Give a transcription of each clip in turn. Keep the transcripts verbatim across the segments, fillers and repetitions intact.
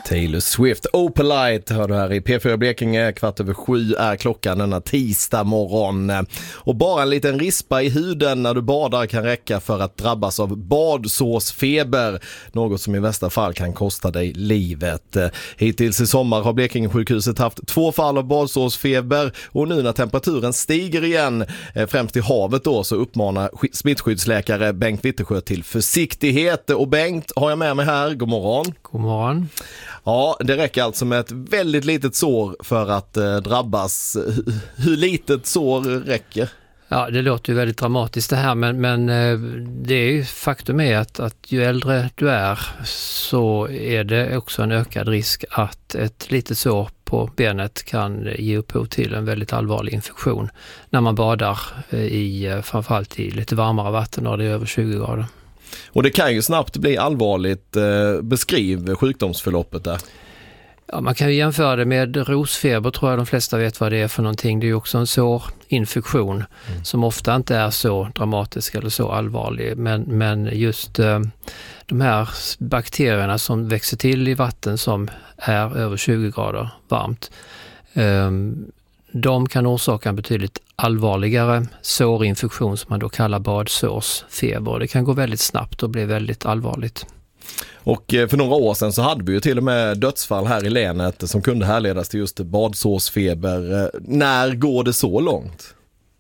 Taylor Swift, Opalite hör du här i P fyra Blekinge. Kvart över sju är klockan denna tisdag morgon. Och bara en liten rispa i huden när du badar kan räcka för att drabbas av badsårsfeber. Något som i värsta fall kan kosta dig livet. Hittills i sommar har Blekinge-sjukhuset haft två fall av badsårsfeber. Och nu när temperaturen stiger igen, främst i havet då, så uppmanar smittskyddsläkare Bengt Wittersjö till försiktighet. Och Bengt har jag med mig här. God morgon. God morgon. Ja, det räcker alltså med ett väldigt litet sår för att eh, drabbas. Hur litet sår räcker? Ja, det låter ju väldigt dramatiskt det här, men, men eh, det är ju faktum är att, att ju äldre du är så är det också en ökad risk att ett litet sår på benet kan ge upphov till en väldigt allvarlig infektion när man badar i framförallt i lite varmare vatten och det är över tjugo grader. Och det kan ju snabbt bli allvarligt. Beskriv sjukdomsförloppet där. Ja, man kan ju jämföra det med rosfeber, tror jag de flesta vet vad det är för någonting. Det är ju också en sårinfektion mm. som ofta inte är så dramatisk eller så allvarlig. Men, men just eh, de här bakterierna som växer till i vatten som är över tjugo grader varmt, eh, de kan orsaka en betydligt allvarligare sårinfektion som man då kallar badsårsfeber. Det kan gå väldigt snabbt och bli väldigt allvarligt. Och för några år sedan så hade vi ju till och med dödsfall här i länet som kunde härledas till just badsårsfeber. När går det så långt?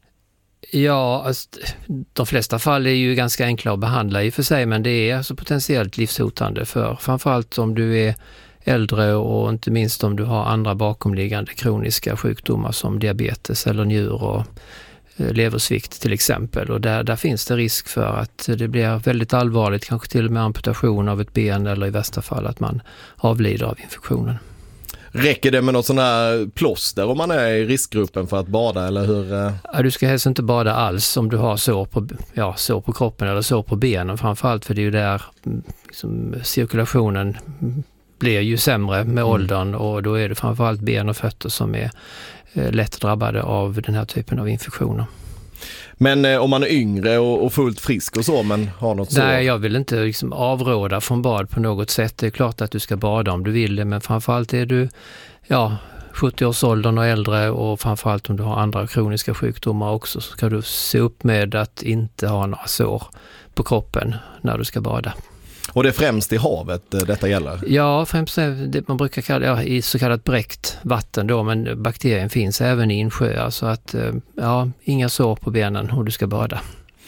Ja, alltså, de flesta fall är ju ganska enkla att behandla i och för sig, men det är alltså potentiellt livshotande för framförallt om du är äldre och inte minst om du har andra bakomliggande kroniska sjukdomar som diabetes eller njur och leversvikt till exempel. Och där, där finns det risk för att det blir väldigt allvarligt, kanske till och med amputation av ett ben eller i värsta fall att man avlider av infektionen. Räcker det med något sån här plåster om man är i riskgruppen för att bada eller hur? Ja, du ska helst inte bada alls om du har sår på, ja, sår på kroppen eller sår på benen framförallt, för det är ju där liksom, cirkulationen blir ju sämre med mm. åldern och då är det framförallt ben och fötter som är eh, lätt drabbade av den här typen av infektioner. Men eh, om man är yngre och, och fullt frisk och så, men har något så? Nej, jag vill inte liksom avråda från bad på något sätt. Det är klart att du ska bada om du vill det, men framförallt är du ja, sjuttio-årsåldern och äldre och framförallt om du har andra kroniska sjukdomar också så ska du se upp med att inte ha några sår på kroppen när du ska bada. Och det är främst i havet detta gäller? Ja, främst det man brukar kalla ja, i så kallat bräckt vatten då, men bakterien finns även i insjöar så att ja, inga sår på benen om du ska bada.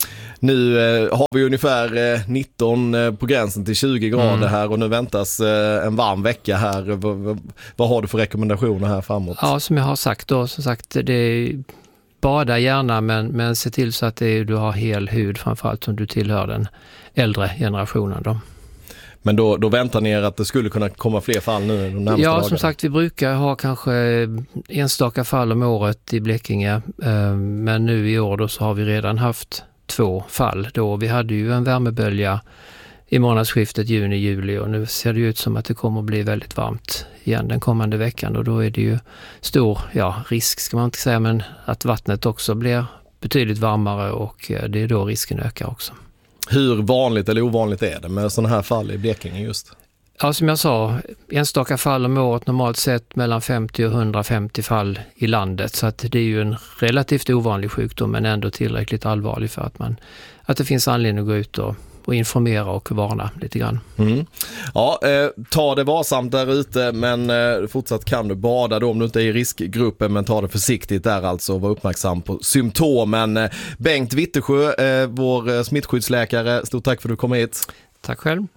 Nu eh, har vi ungefär eh, nitton eh, på gränsen till tjugo grader mm. här och nu väntas eh, en varm vecka här. V- v- vad har du för rekommendationer här framåt? Ja, som jag har sagt då, som sagt, det är bada gärna men, men se till så att det är, du har hel hud framförallt om du tillhör den äldre generationen då. Men då, då väntar ni er att det skulle kunna komma fler fall nu de närmaste Ja, dagarna? Som sagt, vi brukar ha kanske enstaka fall om året i Blekinge. Men nu i år då så har vi redan haft två fall. Då vi hade ju en värmebölja i månadsskiftet juni-juli och nu ser det ut som att det kommer att bli väldigt varmt igen den kommande veckan. Och då är det ju stor ja, risk, ska man inte säga, men att vattnet också blir betydligt varmare och det är då risken ökar också. Hur vanligt eller ovanligt är det med sådana här fall i Blekinge just? Ja, som jag sa, enstaka fall om året, normalt sett mellan femtio och hundrafemtio fall i landet. Så att det är ju en relativt ovanlig sjukdom men ändå tillräckligt allvarlig för att, man, att det finns anledning att gå ut och, och informera och varna lite grann. Mm. Ja, eh, ta det varsamt där ute men eh, fortsatt kan du bada då om du inte är i riskgruppen, men ta det försiktigt där alltså och var uppmärksam på symptomen. Eh, Bengt Wittersjö, eh, vår smittskyddsläkare, stort tack för att du kom hit. Tack själv.